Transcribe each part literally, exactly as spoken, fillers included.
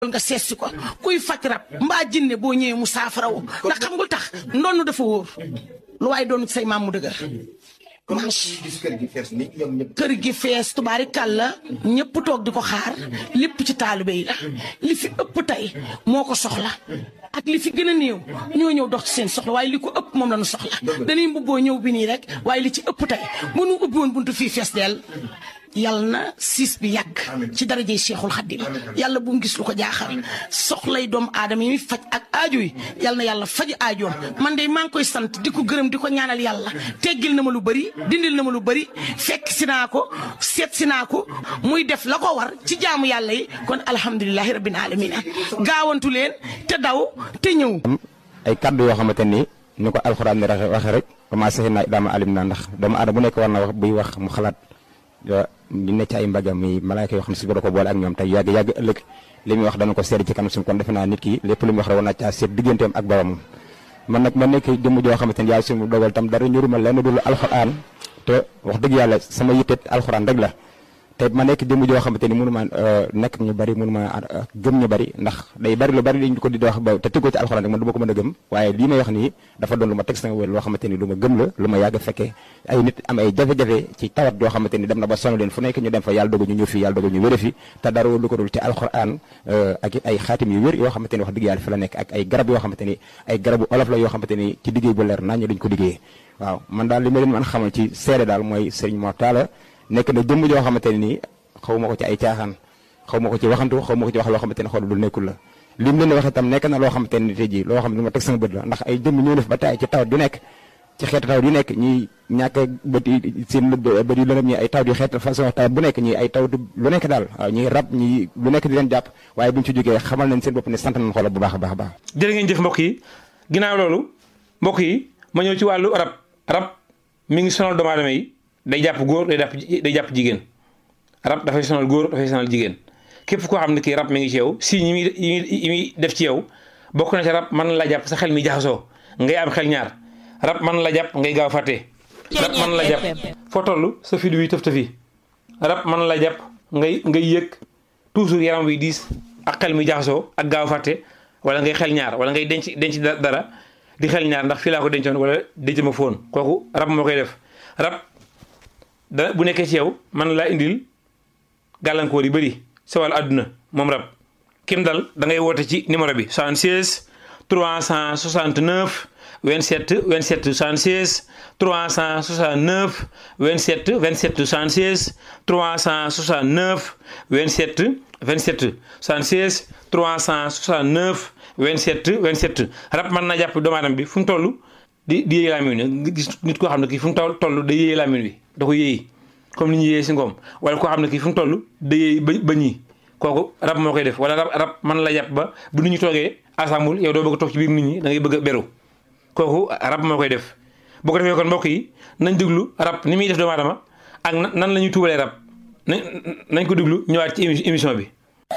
nga seesi ko kuy faj rab mbaa jinne boo ñëwee mu saafara woo ndax xam nga tax ndonn dafa wóor lu waaye doon say maam mu dëgër. kër gi fees tubaari kàlla ñëpp toog di ko xaar lépp ci taalibe yi la li fi ëpp tey moo ko soxla ak li fi gën a néew ñoo ñëw dox ci seen soxla waaye li ko ëpp moom la ñu soxla dañuy mbubboo ñëw bi nii rek waaye li ci ëpp tey bu nu ubbi woon buntu fii fees dell yàlla na siis bi yàgg ci darajey Cheikhul Khadim yàlla bu mu gis lu ko jaaxal soxlay doomu aadama yi mi faj ak aajo yi yàlla na yàlla faj aajoom man de maa ngi koy sant di ko gërëm di ko ñaanal yàlla teggil na ma lu bëri dindil na ma lu bëri fekk si naa ko seet si naa ko muy def la ko war ci jaamu yàlla yi kon alhamdulilahi rabbil alamina gaawantu leen te daw te ñëw. ay kaddu yoo xamante ni ni ko alxuraan ni waxee rek commencé naa daama alim naa ndax doomu aadama bu nekk war na wax buy wax mu xalaat. ñu ne ci ay mbagam mi malaaka yoo xam ne si boro ko boole ak ñoom tey yàgg yàgg ëllëg li muy wax dana ko seet ci kanam suñu kon defe naa nit ki lépp lu muy wax rek war naa caa seet digganteem ak boromam man nag ma nekk jëmm joo xamante ni yàlla suñu dogal tam dara ñuruma lenn dul alxuraan te wax dëgg yàlla sama yitteet alxuraan rek la te ma nekk jëmm joo xamante ni mënu ma nekk ñu bari mënu ma gëm ñu bari ndax day bari lu bari dañ ko di wax ba te tëggoo ci alxuraan rek man du ma ko mën a gëm waaye lii may wax nii dafa doon lu ma teg sama wér loo xamante ni lu ma gëm la lu ma yàgg fekkee ay nit am ay jafe-jafe ci tawat yoo xamante ni dem na ba sonn leen fu nekk ñu dem fa yàlla dogal ñu ñëw fi yàlla dogal ñu wére fi te dara lu ko dul ci alxuraan ak ay xaatim yu wér yoo xamante ni wax dëgg yàlla fi la nekk ak ay garab yoo xamante ni ay garabu olof la yoo xamante ni ci liggéey bu leer nañ dañ ko liggéeyee waaw man daal li ma leen mën xamal ci seede daal mooy Serigne Mor Talla nekk na jëmm joo xamante ne nii xaw ma ko ci ay caaxaan xaw ma ko ci waxantu xaw ma ko ci wax loo xamante ne xool lu nekkul la lim leen wax itam nekk na loo xamante ne tey jii loo xam ne lu ma teg sama bët la ndax ay jëmm ñoo def ba tay ci tawat yu nekk ci xeetu tawat yu nekk ñi ñàkk bët yi seen bët yu lëndëm ñi ay tawat yu xeet façon tawat bu nekk ñi ay tawat lu nekk daal waaw ñi rab ñi lu nekk di leen jàpp waaye buñ ci jógee xamal nañ seen bopp ne sant nañ xoolal bu baax a baax a baax. jërë ngeen jëf mbokk yi ginnaaw loolu mbokk yi ma ñëw ci wàllu rab rab mi ngi sonal doomu aadama yi day jàpp góor day jàpp day jàpp jigéen rab dafay sonal góor dafay sonal jigéen képp koo xam ne kii rab mi ngi ci yow si ñi muy yi muy def ci yow bokk na ci rab mën la jàpp sa xel mi jaxasoo ngay am xel ñaar rab mën la jàpp ngay gaaw fàtte rab mën la jàpp foo toll sa fi du tëf tëfi rab mën la jàpp ngay ngay yëg toujours yaram wi diis ak xel mi jaxasoo ak gaaw fàtte wala ngay xel ñaar wala ngay denc denc dara di xel ñaar ndax fii laa ko dencoon wala denc ma foon kooku rab moo koy def rab da bu nekkee ci yow mën laa indil gàllankoor yi bëri sa wàllu àdduna moom rab kim dal da ngay woote ci numéro bi soixante-seize trois cent soixante-neuf vingt-sept vingt-sept soixante-seize trois cent soixante-neuf vingt-sept vingt-sept soixante-seize trois cent soixante-neuf vingt-sept vingt-sept soixante-seize trois cent soixante-neuf vingt-sept vingt-sept rab mën na jàpp doomu aadama bi fu mu toll di di yéey làmmiñ wi nga gis nit koo xam ne kii fu mu toll toll da yéey làmmiñ wi da ko yéey comme ni ñu yéeyee si ngoom wala koo xam ne kii fu mu toll da yéey ba ba ñii kooku rab moo koy def wala rab rab mën la jàpp ba bu nit ñi toogee assemble yow doo bëgg a toog ci biir nit ñi da ngay bëgg a beru kooku rab moo koy def boo ko defee kon mbokk yi nañ déglu rab ni muy def doomu aadama ak nan la ñuy tuubalee rab nañ nañ ko déglu ñëwaat ci émission bi.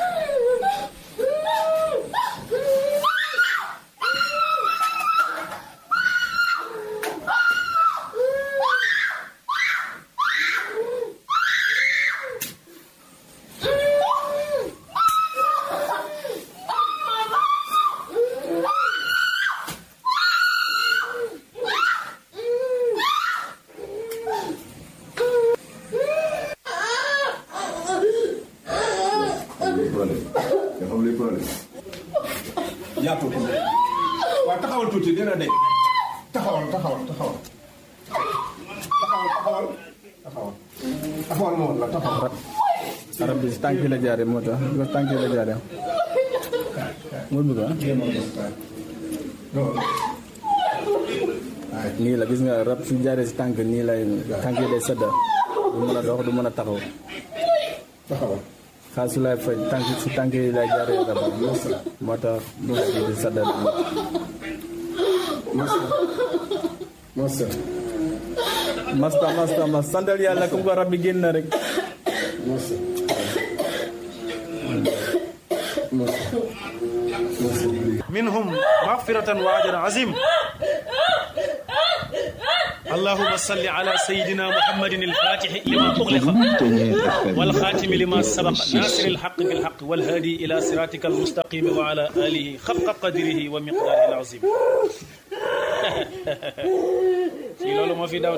yaatu waaw taxawal tuuti dina de taxawal taxawal taxawal taxawal taxawal taxawal taxawal moo la taxawal arab bi si tànk yi la jaaree moo tax bi ko tànk yi la jaaree moo bëgg ah nii la gis nga rab su jaaree si tànk nii lay tànk yi day sedda du mën a dox du mën a taxaw taxawal xaal su lay faj tànk si tànk yi lay jaaree rab moo tax du di sedda masta masta masta masta santal yàlla comme ko rab bi génn na rek masta منهم مغفرة وأجر عظيم اللهم صل على سيدنا محمد الفاتح لما أغلق والخاتم لما سبق ناصر الحق بالحق والهادي إلى صراطك المستقيم وعلى آله خفق قدره ومقداره العظيم في لولو ما في داود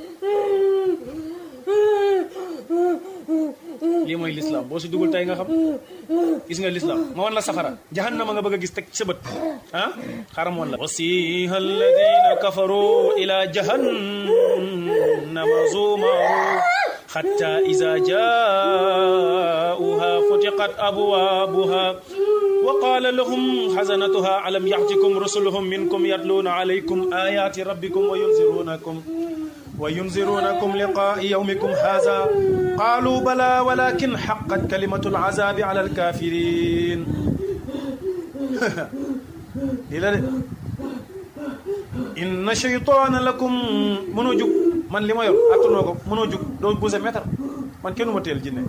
lii mooy l'islam boo si dugul tey nga xam gis nga l'islam ma wan la safara jahannama nga bëgg a gis teg sa bët ah xaram woon la wasiha alladina kafaru ila jahannama zumaru hatta iza jaauha futiqat abwabuha وقال لهم حزنتها ألم يأتكم رسلهم منكم يتلون عليكم آيات ربكم وينذرونكم وينذرونكم لقاء يومكم هذا قالوا بلى ولكن حقت كلمة العذاب على الكافرين إن الشيطان لكم منوجك من لما ير أتنوكم منوجك دو بوزة متر من كنو متيل جنة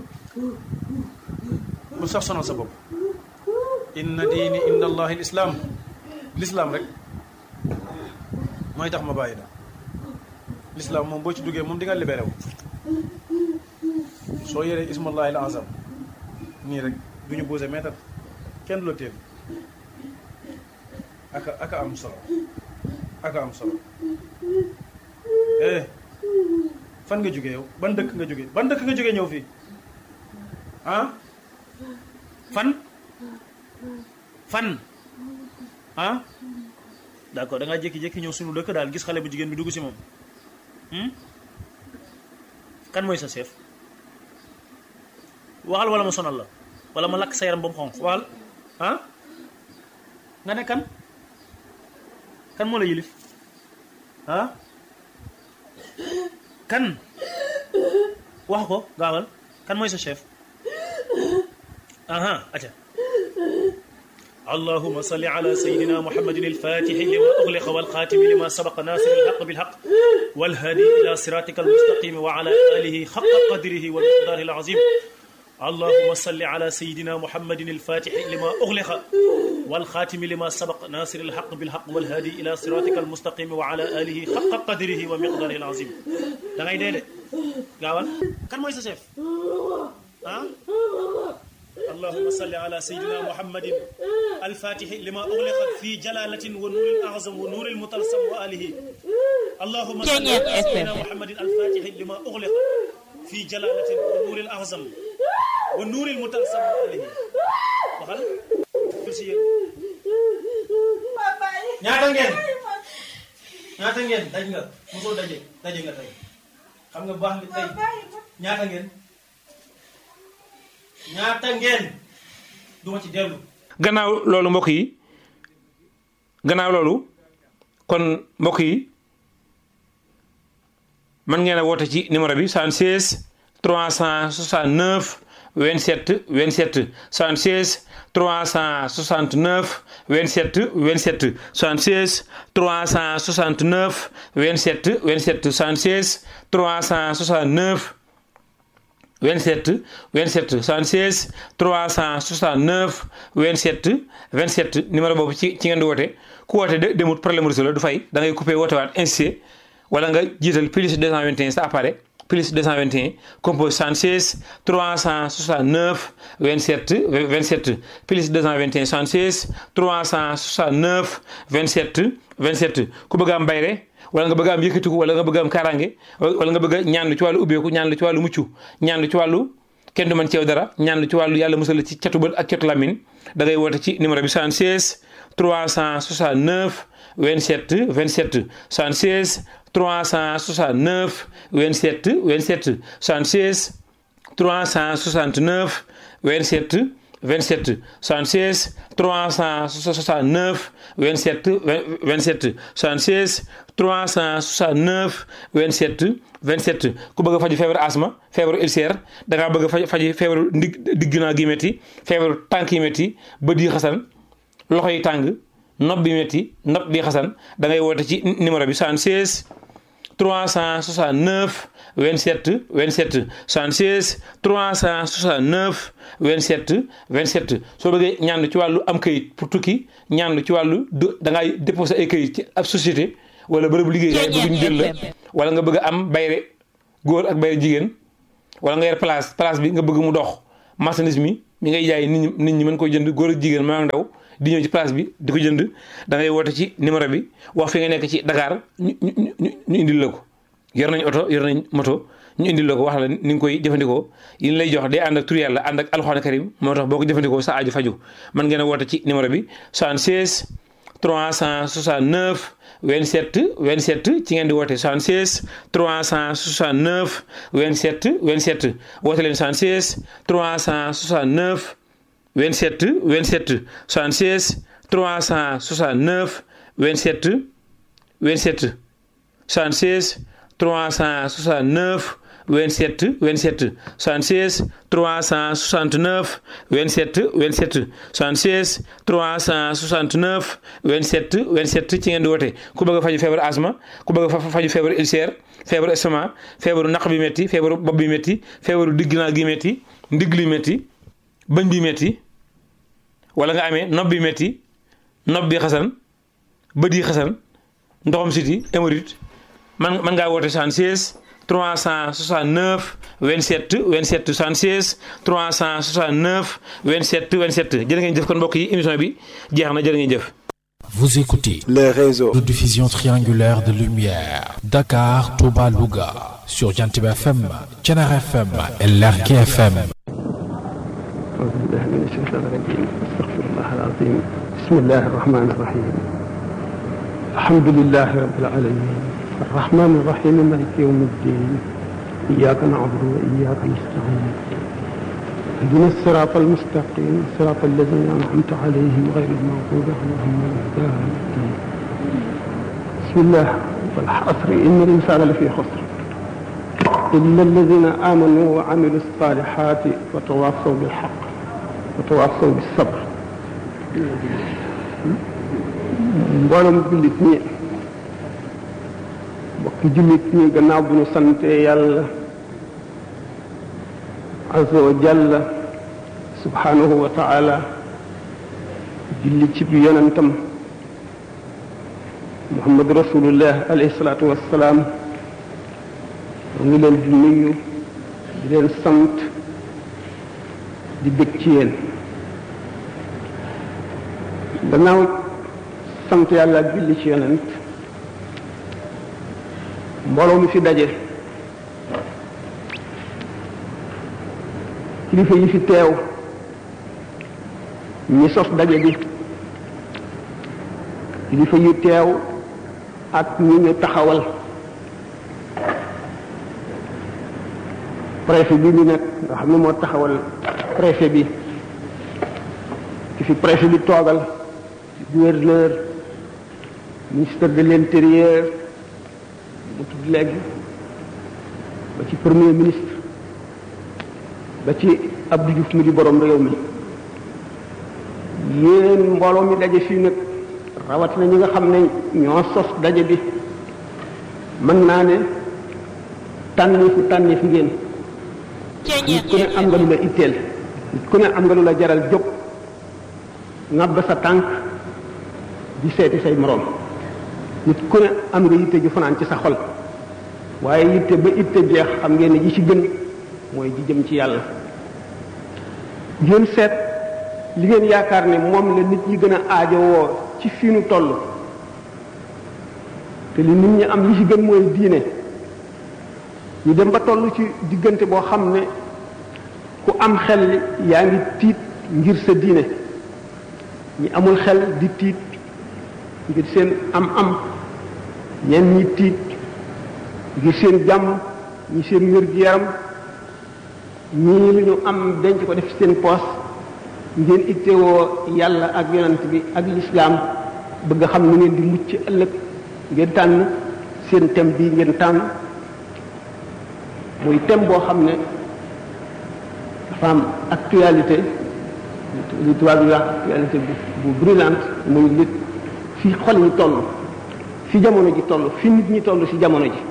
مستخصنا سبب إن دين إن الله الإسلام الإسلام رك ما يتخ مبايدا l'islam moom boo ci duggee moom di nga libéré wu soo yoree ismullahi al azam nii rek du ñu posé mètre kenn du la teel aka aka am solo aka am solo eh fan nga jógee yow ban dëkk nga jógee ban dëkk nga jógee ñëw fii ah fan fan ah d'accord da ngaa jékki-jékki ñëw suñu dëkk daal gis xale bu jigéen bi dugg si moom kan mooy sa chef waxal wala ma sonal la wala ma lakk sa yaram ba mu xonq waxal ah nga ne kan kan moo la yilif ah kan wax ko gaawal kan mooy sa chef aha aca اللهم صل على سيدنا محمد الفاتح لما أغلق والخاتم لما سبق ناصر الحق بالحق والهادي إلى صراطك المستقيم وعلى آله حق قدره ومقداره العظيم اللهم صل على سيدنا محمد الفاتح لما أغلق والخاتم لما سبق ناصر الحق بالحق والهادي إلى صراطك المستقيم وعلى آله حق قدره ومقداره العظيم da ngay dee de gaawal kan mooy sa chef ah اللهم صل على سيدنا محمد الفاتح لما أغلق في جلالة ونور الأعظم ونور المطلسم وآله اللهم صل على سيدنا محمد الفاتح لما أغلق في جلالة ونور الأعظم ونور المطلسم وآله وخل كرسي ñaata ngeen ñaata ngeen daj nga mosoo daje daje nga tey xam nga baax nga tey ñaata ngeen ñaata ngeen duma ci dellu gannaaw loolu mbokk yi gannaaw loolu kon mbokk yi mën ngeen a woote ci numéro bi soixante-seize trois cent soixante-neuf vingt-sept vingt-sept soixante-seize trois cent soixante-neuf vingt-sept vingt-sept soixante-seize trois cent soixante-neuf vingt-sept vingt-sept soixante-seize trois cent soixante-neuf vingt-sept vingt-sept soixante-seize trois cent soixante-neuf vingt-sept vingt-sept numéro boobu ci ci ngeen di woote ku woote de demut problème réseau la du fay da ngay coupé woote waat insisté wala nga jiital plus deux cent vingt et un sa appareil plus deux cent vingt et un compose soixante-seize trois cent soixante-neuf vingt-sept vingt-sept plus deux cent vingt et un soixante-seize trois cent soixante-neuf vingt-sept vingt-sept ku bëgg am bayre wala nga bëgg am yëkkatiku wala nga bëgg am kaaraange wala nga bëgg ñaan lu ci wàllu ubbeeku ñaan lu ci wàllu mucc ñaan lu ci wàllu kenn du mën ci yow dara ñaan lu ci wàllu yàlla musal ci catu bët ak catu lamine da ngay woote ci numéro bi soixante-seize trois cent soixante-neuf vingt-sept vingt-sept soixante-seize trois cent soixante-neuf vingt-sept vingt-sept soixante-seize trois cent soixante-neuf vingt-sept vingt-sept soixante-seize trois cent soixante-neuf vingt-sept vingt-sept soixante-seize trois cent soixante-neuf vingt-sept vingt-sept ku bëgg a faju feebaru asma feebaru ulcère da ngaa bëgg a faj faji feebaru ndig digg naa gi métti feebaru tànk yi métti bët yi xasan loxo yi tàng nopp bi métti nopp bi xasan da ngay woote ci numéro bi soixante-seize trois cent soixante-neuf vingt-sept vingt-sept soixante-seize trois cent soixante-neuf vingt-sept vingt-sept soo bëggee ñaan ci wàllu am kayit pour tukki ñaan ci wàllu da ngay déposer ay kayit ci ab société wala bërëbu liggéey nga bëgg ñu jël la wala nga bëgg a am bayre góor ak bayre jigéen wala nga yor place place bi nga bëgg mu dox marchandise mi mi ngay jaay nit ñi nit ñi mën koy jënd góor ak jigéen maa ndaw di ñëw ci place bi di ko jënd da ngay woote ci numéro bi wax fi nga nekk ci Dakar ñu ñu ñu indil la ko yor nañ oto yor nañ moto ñu indil la ko wax la ni nga koy jëfandikoo yi lay jox day ànd ak tur yàlla ànd ak alxuraan karim moo tax boo ko jëfandikoo sa aju faju mën ngeen a woote ci numéro bi soixante-seize trois cent soixante-neuf vingt-sept vingt-sept ci ngeen di woote soixante-seize trois cent soixante-neuf vingt-sept vingt-sept woote leen soixante-seize trois cent soixante-neuf vingt-sept vingt-sept soixante-seize trois cent soixante-neuf vingt-sept vingt-sept soixante-seize trois cent soixante-neuf vingt-sept vingt-sept soixante-seize trois cent soixante-neuf vingt-sept vingt-sept soixante-seize trois cent soixante-neuf vingt-sept vingt-sept ci ngeen di woote ku bëgg a faju feebaru asma ku bëgg a faju feebaru ulcère feebaru estomac feebaru naq bi métti feebaru bopp bi métti feebaru digg naa gi métti ndigg li métti bëñ bi métti wala nga amee nopp bi métti nopp bi xasan bët yi xasan ndoxam siti hémorroïde man man ngaa woote soixante-seize trois cent soixante-neuf vingt-sept vingt-sept soixante-seize trois cent soixante-neuf vingt-sept vingt-sept jërë ngeen jëf kon mbokk yi émission bi jeex na jërë ngeen jëf. Vous écoutez le réseau de diffusion triangulaire de lumière Dakar, Touba, Louga sur Jantib F M, Thiénaba F M et Lergui F M. أعوذ بالله من الشيطان الرجيم أستغفر الله العظيم بسم الله الرحمن الرحيم الحمد لله رب العالمين الرحمن الرحيم مالك يوم الدين إياك نعبد وإياك نستعين اهدنا الصراط المستقيم صراط الذين أنعمت عليهم غير المغضوب عليهم ولا الضالين بسم الله والعصر إن الإنسان لفي خسر إلا الذين آمنوا وعملوا الصالحات وتواصوا بالحق وتواصوا بالصبر mboolem jullit ñi bokk jullit ñi gannaaw bu ñu sante yàlla azza wa jalla subhanahu wa taala julli ci bi yonentam muhammad rasulullah alayhi salaatu wassalaam mu ngi leen di nuyu di leen sant di bëgg ci yéen gannaaw sant yàlla ak julli ci yonent mbooloo mi fi daje kilifa yi fi teew ñi sos daje bi kilifa yu teew ak ñi ñu taxawal préfet bi ñu nekk nga xam ne moo taxawal préfet bi ki fi préfet bi toogal gouverneur ministre de l'intérieur mu tudd léegi ba ci premier ministre ba ci Abdou Diouf mi di borom réew mi yéen mbooloo mi daje fii nag rawatina ñi nga xam ne ñoo sos daje bi mën naa ne tànnifu tànnif ngeen nit ku ne am nga lu la itteel nit ku ne am nga lu la jaral jóg ngàbb sa tànk di seeti say moroom nit ku ne am nga yitte ju fanaan ci sa xol waaye yitte ba itte jeex xam ngeen ne ji ci gën mooy ji jëm ci yàlla ngeen seet li ngeen yaakaar ne moom la nit ñi gën a aajowoo ci fii nu toll te li nit ñi am li ci gën mooy diine ñu dem ba toll ci diggante boo xam ne ku am xel yaa ngi tiit ngir sa diine ñi amul xel di tiit ngir seen am-am ñenn ñi tiit ngir seen jàmm ñi seen wér-gu-yaram ñii lu ñu am denc ko def seen poos ngeen ittewoo yàlla ak yonent bi ak lislaam bëgg xam nu ngeen di mucc ëllëg ngeen tànn seen thème bii ngeen tànn muy thème boo xam ne dafa am actualité li tubaab yi wax actualité bu bu brûlante muy nit fi xol yi toll fi jamono ji toll fi nit ñi toll ci jamono ji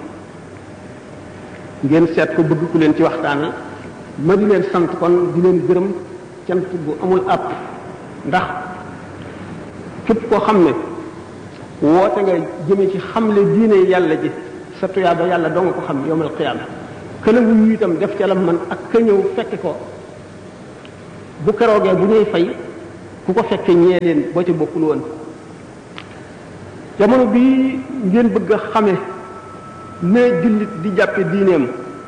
ngeen seet ko bëgg ku leen ci waxtaanal ma di leen sant kon di leen gërëm cant bu amul àpp ndax képp koo xam ne woote nga jëme ci xamle diine yàlla ji sa tuyaaba yàlla doo nga ko xam yowmal qiyaama këla wuyu itam def ca la man ak ka ñëw fekke ko bu keroogee bu ñuy fay ku ko fekke ñee leen boo ci bokkul woon jamono bii ngeen bëgg a xame ne jullit di jàppe diineem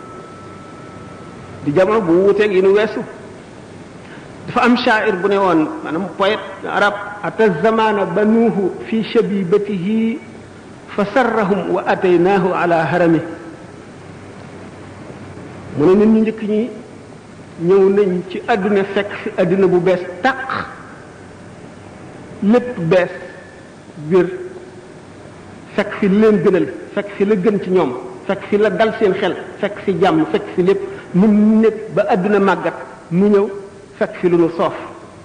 di jamono bu wuuteeg yi nu weesu dafa am sha'ir bu ne woon maanaam poète arab ata zamana banuuhu fi shabibatihi fa sarrahum wa ataynaahu ala harami mu ne nit ñu njëkk ñi ñëw nañ ci àdduna fekk fi àdduna bu bees tàq lépp bees wér fekk fi leen gënal fekk fi la gën ci ñoom fekk fi la dal seen xel fekk fi jàmm fekk fi lépp mu nekk ba àdduna màggat mu ñëw fekk fi lu nu soof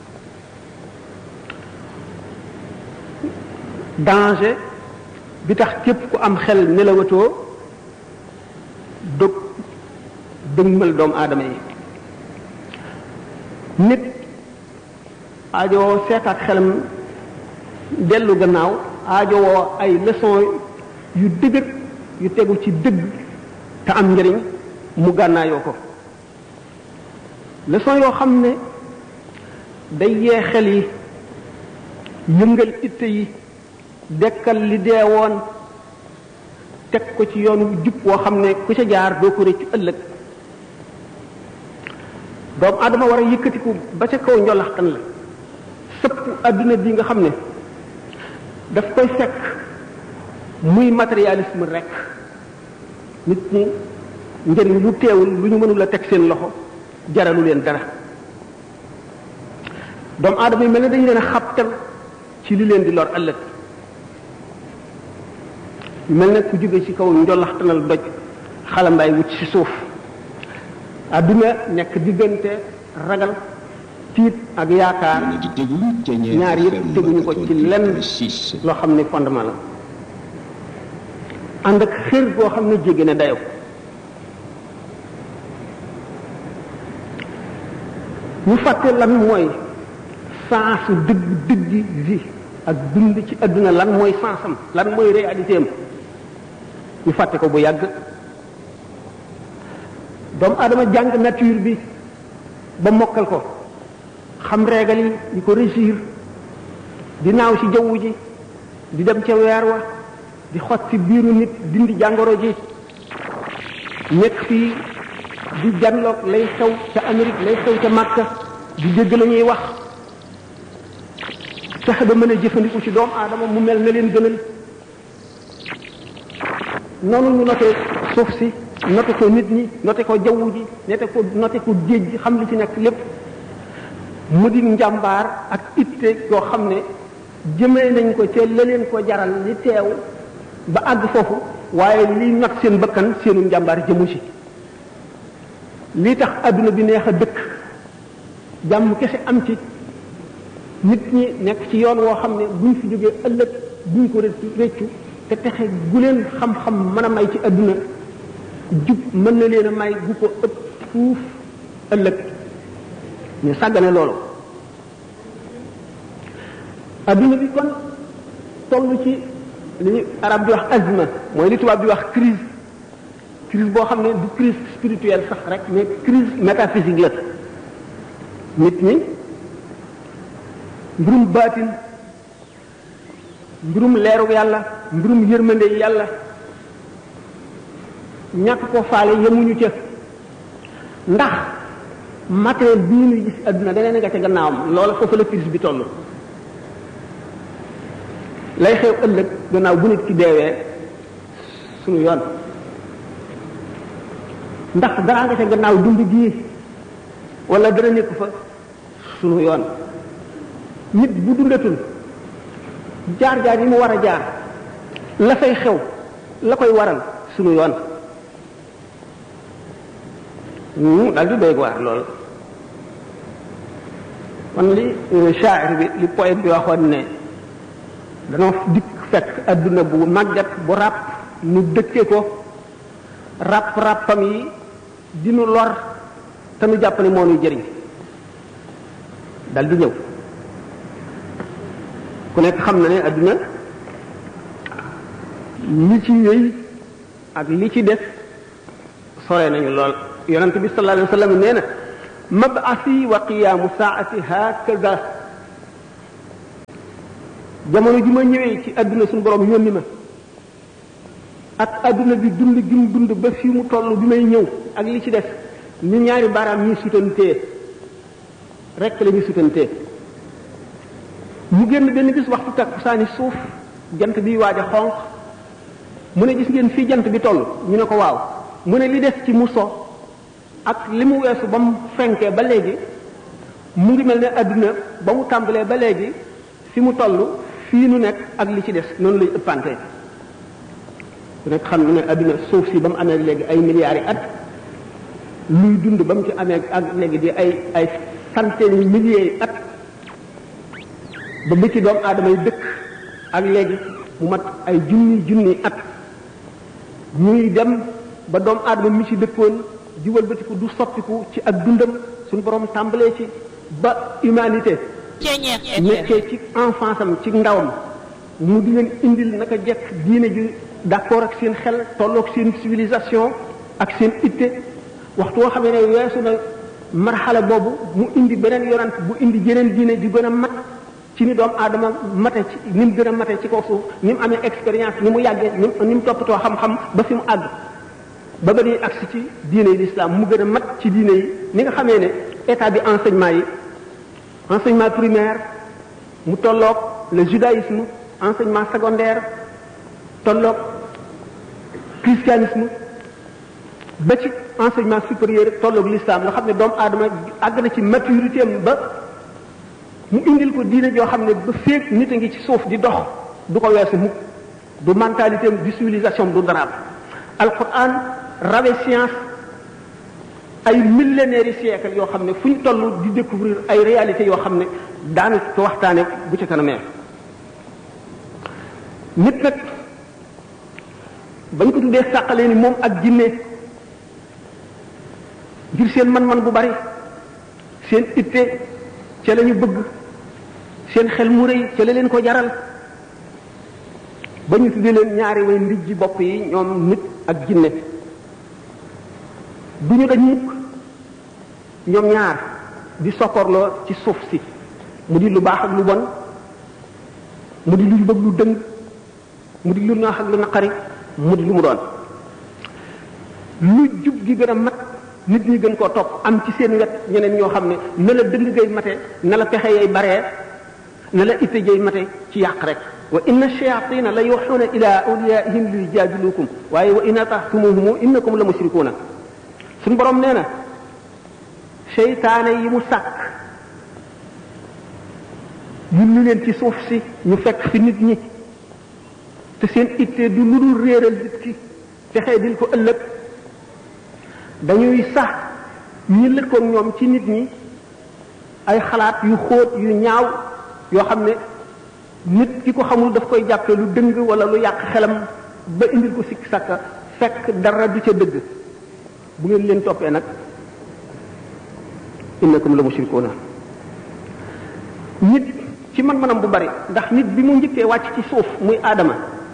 danger bi tax képp ku am xel nelawatoo dog dëgmal doomu aadama yi nit aajowoo seetaat xelam dellu gannaaw aajowoo ay leçon yu dëgër yu tegu ci dëgg te am njëriñ mu gànnaayoo ko leçon yoo xam ne day yee xel yi yëngal itte yi dekkal li dee woon teg ko ci yoonu jub woo xam ne ku ca jaar doo ko rëccu ëllëg doomu aadama war a yëkkatiku ba ca kaw njolaxtan la sëpp adduna bi nga xam ne daf koy fekk muy matérialisme rek nit ñi njëriñ lu teewul lu ñu mënul a teg seen loxo jaralu leen dara doomu aadama yi mel ne dañu leen a xabtal ci li leen di lor ëllëg mel ne ku jóge ci kaw njolaxtanal doj xalambaay wut ci suuf adduna nekk diggante ragal tiit ak yaakaar ñaar yëpp teguñu ko ci lenn loo xam ne fondement la ànd ak xër boo xam ne jéggi na dayo ñu fàtte lan mooy sensu dëgg dëggi vie ak dund ci adduna lan mooy sensam lan mooy réalité am ñu fàtte ko bu yàgg doomu aadama jàng nature bi ba mokkal ko xam régal yi di ko régir di naaw ci jaww ji di dem ca weer wa di xot ci biiru nit dindi jàngoro ji nekk fii di janloog lay xew ca Amérique lay xew ca Makka di dégg la ñuy wax fexe ba mën a jëfandiku ci doomu aadama mu mel na leen gënal noonu ñu noté suuf si noté ko nit ñi noté ko jaww ji noté ko noté ko géej gi xam li ci nekk lépp mu di njàmbaar ak itte yoo xam ne jëmee nañ ko ca la leen ko jaral li teew ba àgg foofu waaye liy not seen bakkan seenu njàmbaar jëmu ci lii tax adduna bi neex a dëkk jàmm kese am ci nit ñi nekk ci yoon woo xam ne buñ fi jógee ëllëg buñ ko réccu te texe gu leen xam-xam mën a may ci adduna jub mën na leen a may gu ko ëpp fuuf ëllëg ñu sàggane loolu adduna bi kon toll ci li ñu arab di wax azma mooy li tubaab di wax crise crise boo xam ne du crise spirituelle sax rek mais crise métaphysique la nit ñi mbirum baatin mbirum leeru yàlla mbirum yërmande yàlla ñàkk ko faale yemuñu ca ndax matériel bii ñuy gis adduna da nga ca gannaawam loola foofu la crise bi toll lay xew ëllëg gannaaw bu nit ki deewee suñu yoon ndax dara nga ca gannaaw dund gii wala dara nekku fa suñu yoon nit bu dundatul jaar-jaar yi mu war a jaar la fay xew la koy waral suñu yoon mu daal di doy waar lool kon li shaa'ir bi li poète bi waxoon ne danoo dikk fekk adduna bu màggat bu ràpp nu dëkke ko ràpp ràppam yi dinu lor te nu jàpp ne moo nuy jëriñ dal di ñëw ku nekk xam na ne adduna li ci wéy ak li ci def sore nañu lool yonent bi sallallahu alayhi wa sallam nee na mab'asi wa qiyaamu saa'ati hakaza jamono ji ma ñëwee ci adduna suñu borom yónni ma ak adduna bi dund gi mu dund ba fii mu toll bi may ñëw ak li ci def ni ñaari baaraam ñuy sutantee rek la ñuy sutantee mu génn benn bis waxtu takkusaani suuf jant bi waaj a xonq mu ne gis ngeen fii jant bi toll ñu ne ko waaw mu ne li des ci mu so ak li mu weesu ba mu fenkee ba léegi mu ngi mel ne adduna ba mu tàmbalee ba léegi fi mu toll fii nu nekk ak li ci des noonu lay ëppantee ku nekk xam ne adduna suuf si ba mu amee léegi ay milliards yi at luy dund ba mu ci amee ak léegi di ay ay centaines yi milliers yi at ba bi ci doomu aadama yi dëkk ak léegi mu mat ay junni junni at ñuy dem ba doomu aadama mi ci dëkkoon di wëlbatiku du soppiku ci ak dundam suñu borom tàmbalee ci ba humanité nekkee ci enfance am ci ndawam mu di leen indil naka jekk diine ji d'accord ak seen xel tolloog seen civilisation ak seen itte waxtu woo xamee ne weesu na marxala boobu mu indi beneen yonant bu indi jeneen diine di gën a mat ci ni doomu aadama mate ci ni mu gën a mate ci kaw suuf ni mu amee expérience ni mu yàggee ni mu ni mu toppatoo xam-xam ba fi mu àgg ba ba ñuy agsi ci diine yi l'islam mu gën a mat ci diine yi ni nga xamee ne état bi enseignement yi enseignement primaire mu tolloog le judaïsme enseignement secondaire tolloog christianisme ba ci enseignement supérieur tolloog l'islam nga xam ne doomu aadama àgg na ci maturité am ba mu indil ko diine joo xam ne ba féeg nit a ngi ci suuf di dox du ko weesu mukk du mentalité am du civilisation du daraam alquran rawe science ay millénaires yi siècle yoo xam ne fu ñu toll di découvrir ay réalités yoo xam ne daanu ko waxtaane bu ci kanamee nit nag bañ ko tuddee sàqalee ni moom ak jinne ngir seen man-man bu bari seen itte ca la ñu bëgg seen xel mu rëy ca la leen ko jaral ba ñu tuddee leen ñaari way ndijji bopp yi ñoom nit ak jinne du ñu dañ mukk ñoom ñaar di sokkorloo ci suuf si mu di lu baax ak lu bon mu di lu bëgg lu dëng mu di lu naax ak lu naqari mu di lu mu doon lu jub gi gën a mat nit ñi gën koo topp am ci seen wet ñeneen ñoo xam ne na la dëng gay mate na la pexe yay baree na la itte jay mate ci yàq rek wa inna shayatina la yuxuuna ila awliyaihim li yujadilukum waaye wa in atahtumuhum innakum la mushrikuuna suñu borom nee na seytaane yi mu sàkk yullu leen ci suuf si ñu fekk fi nit ñi te seen itte du lu dul réeral nit ki texee dil ko ëllëg dañuy sax ñi lëkkoog ñoom ci nit ñi ay xalaat yu xóot yu ñaaw yoo xam ne nit ki ko xamul daf koy jàppe lu dëng wala lu yàq xelam ba indil ko sikk sàkka fekk dara du ca dëgg bu ngeen leen toppee nag innakum la mushrikuuna nit ci man-manam bu bari ndax nit bi mu njëkkee wàcc ci suuf muy aadama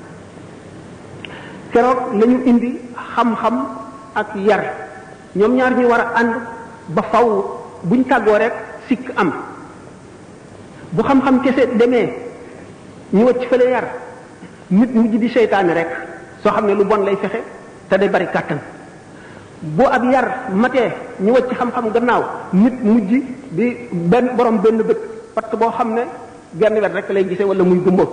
keroog la ñu indi xam-xam ak yar ñoom ñaar ñu war a ànd ba faw buñ tàggoo rek sikk am bu xam-xam kese demee ñu wacc fële yar nit mujj di seytaane rek soo xam ne lu bon lay fexe te day bari kàttan boo ab yar matee ñu wacc xam-xam gannaaw nit mujj di benn borom benn bët parce que boo xam ne genn wet rek lay gisee wala muy gumba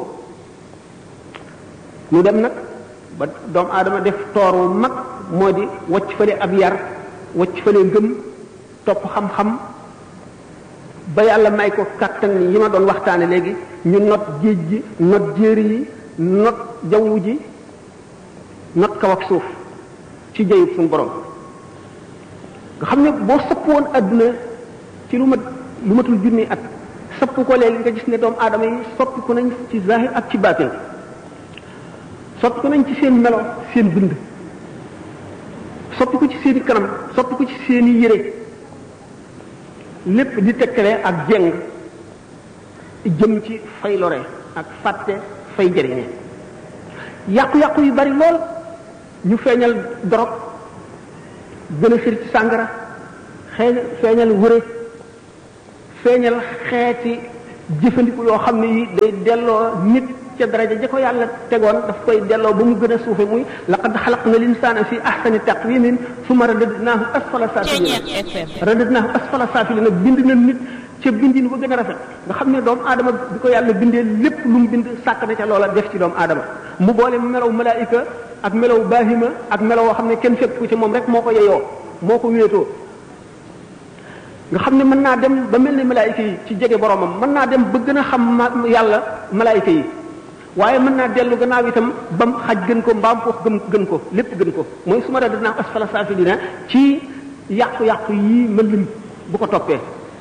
ñu dem nag ba doomu aadama def toor wu mag moo di wacc fële ab yar wacc fële ngëm topp xam-xam ba yàlla may ko kàttan yi ma doon waxtaane léegi ñu not géej gi not jéeri yi not jaww ji not kaw ak suuf ci jëyub suñu borom nga xam ne boo sëpp woon adduna ci lu mat lu matul junni at sëpp ko léegi nga gis ne doomu aadama yi soppi ko nañ ci zahir ak ci baatin soppi ko nañ ci seen melo seen bind soppi ko ci seeni kanam soppi ko ci seeni yére lépp di tekkale ak jeng jëm ci fay lore ak fàtte fay jëriñe yàqu-yàqu yu bari lool ñu feeñal dorog gën a xir ci sàngara xëy feeñal wëre feeñal xeeti jëfandiku yoo xam ne yi day delloo nit ca daraja ja ko yàlla tegoon daf koy delloo ba mu gën a suufe muy laqad xalaqna linsaana fi ahsani taqwimin summa radadnaahu asfala saafilin radadnaahu asfala saafilin nag bind na nit ca bindin ba gën a rafet nga xam ne doomu aadama bi ko yàlla bindee lépp lu mu bind sàkk na ca loola def ci doomu aadama mu boole melaw malaayika ak melaw baahima ak melaw woo xam ne kenn fekk ku ci moom rek moo ko yeyoo moo ko wéetoo nga xam ne mën naa dem ba mel ni malaayika yi ci jege boromam mën naa dem ba gën a xam yàlla malaayika yi waaye mën naa dellu gannaaw itam bam xaj gën ko mbaam foofu gën gën ko lépp gën ko mooy su ma dee dinaa asfala saafilina ci yàqu-yàqu yi ma lim bu ko toppee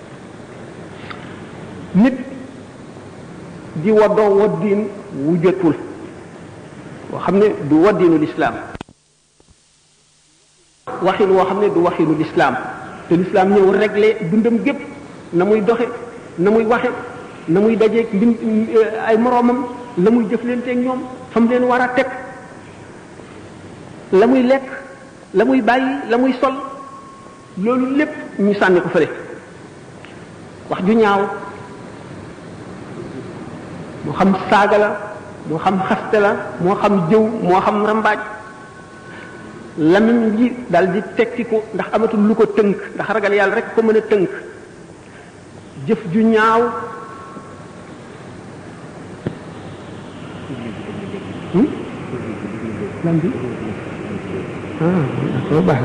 nit di woddoo woddiin wu jotul woo xam ne du woddiinu lislaam waxin woo xam ne du waxinu lislaam te lislaam ñëw réglé dundam gépp na muy doxe na muy waxe na muy dajeeg mbin ay moroomam la muy jëflanteeg ñoom fa mu leen war a teg la muy lekk la muy bàyyi la muy sol loolu lépp ñu sànni ko fële wax ju ñaaw moo xam saaga la moo xam xaste la moo xam jëw moo xam rambaaj lamiñ ji dal di tekki ko ndax amatul lu ko tënk ndax ragal yàlla rek ko mën a tënk jëf ju ñaaw lan bi ah baax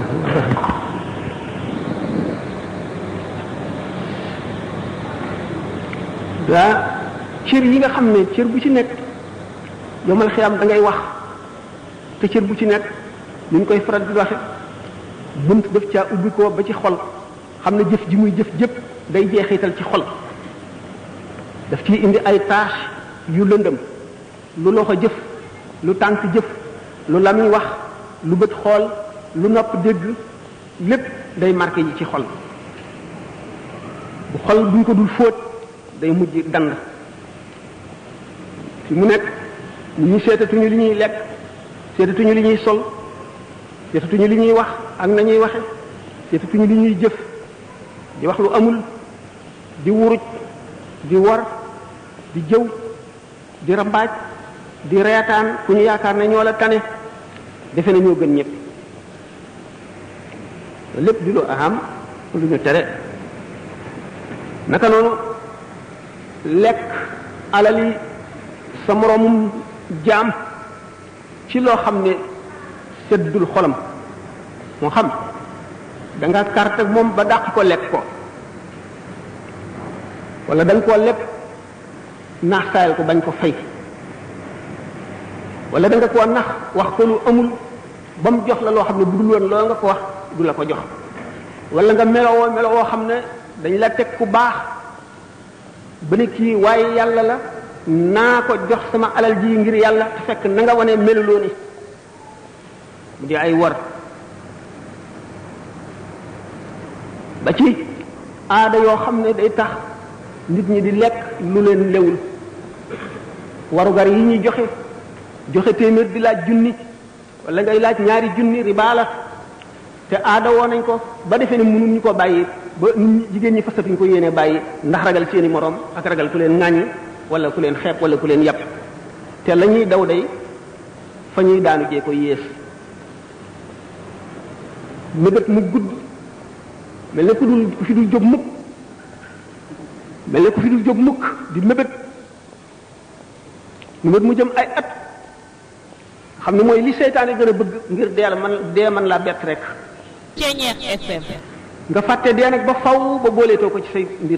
daa cër yi nga xam ne cër bu ci nekk yomal xiyam da ngay wax te cër bu ci nekk ni ñu koy faral di waxe bunt daf caa ubbi ko ba ci xol xam ne jëf ji muy jëf jëpp day jeexital ci xol daf ciy indi ay tâche yu lëndëm lu loxo jëf lu tànk jëf lu lamiñ wax lu bët xool lu nopp dégg lépp day marqué ji ci xol bu xol buñ ko dul fóot day mujj dand fi mu nekk ñu seetatuñu li ñuy lekk seetatuñu li ñuy sol seetatuñu li ñuy wax ak nañuy waxe seetatuñu li ñuy jëf di wax lu amul di wuruj di wor di jëw di rambaaj di reetaan ku ñu yaakaar ne ñoo la tane defe na ñoo gën ñëpp lépp di lu aham lu ñu tere naka noonu lekk alali sa moroomum jaam ci loo xam ne seddul xolam moo xam da nga carte ak moom ba dàq ko lekk ko wala da nga koo lepp naax saayal ko bañ ko fay wala da nga koo nax wax ko lu amul ba mu jox la loo xam ne bu dul woon loolu nga ko wax du la ko jox wala nga melowoo melowoo xam ne dañ la teg ku baax ba ne kii waaye yàlla la naa ko jox sama alal ji ngir yàlla te fekk na nga wane meluloo ni mu di ay war ba ci aada yoo xam ne day tax nit ñi di lekk lu leen lewul warugar yi ñuy joxe joxe téeméer di laaj junni wala ngay laaj ñaari junni riba la te aada woo nañ ko ba defee ne mënuñ ñu ko bàyyi ba jigéen ñi fasatuñ ko yéene bàyyi ndax ragal seeni moroom ak ragal ku leen ŋàññi wala ku leen xeeb wala ku leen yàpp te la ñuy daw day fa ñuy daanu jee ko yées mébét mu gudd mel ne ku dul ku fi dul jóg mukk mel ne ku fi dul jóg mukk di mébét mébét mu jëm ay at xam ne mooy li seytaane gën a bëgg ngir deel man dee man laa bett rek Ceeñeex F M nga fàtte dee nag ba faw ba booleetoo ko ci say mbir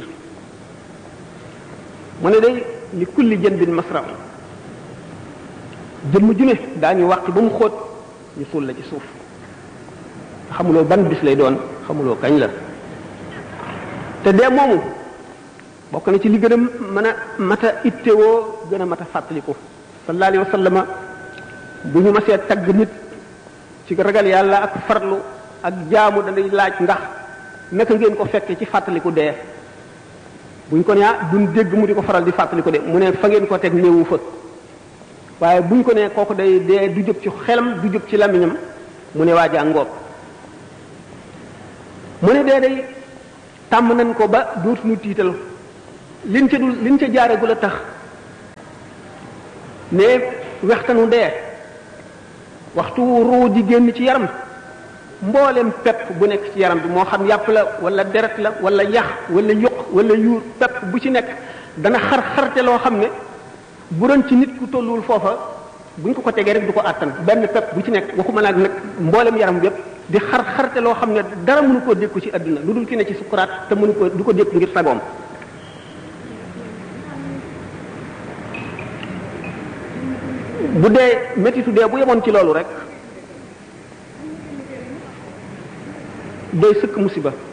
mu ne day li kulli jën bin masram jëmm ju ne daañu wàqi ba mu xóot ñu suul la ci suuf xamuloo ban bis lay doon xamuloo kañ la te dee moomu bokk na ci li gën a mën a mata ittewoo gën a mata fàttaliku sallallahu alayhi wa sallama bu ñu masee tagg nit ci ragal yàlla ak farlu ak jaamu danay laaj ndax naka ngeen ko fekke ci fàttaliku dee buñ ko ne ah duñ dégg mu di ko faral di fàttaliku de mu ne fa ngeen ko teg néewu fa waaye buñ ko nee kooku day dee du jóg ci xelam du jóg ci lamiñam mu ne waa jàngoog mu ne dee day tàmm nañ ko ba dootuñu tiital liñ ca dul liñ ca jaaregul a tax ne wextanu dee waxtu ruu di génn ci yaram mboolem pepp bu nekk ci yaram bi moo xam yàpp la wala deret la wala yax wala yuq wala yuur pepp bu ci nekk dana xar xarte loo xam ne bu doon ci nit ku tolluwul foofa buñ ko ko tegee rek du ko àttan benn pepp bu ci nekk waxuma nag nag mboolem yaram yépp di xar xarte loo xam ne dara mënu koo dékku ci àdduna lu dul ki ne ci sukuraat te mënu ko du ko dékku ngir sagoom bu dee métitu dee bu yemoon ci loolu rek doy sëkk musiba